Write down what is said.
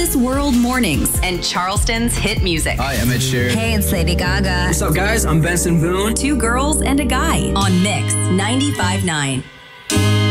Wellness World Mornings and Charleston's hit music. Hi, I'm Ed Sheeran. Hey, it's Lady Gaga. What's up, guys? I'm Benson Boone. Two girls and a guy on Mix 95.9.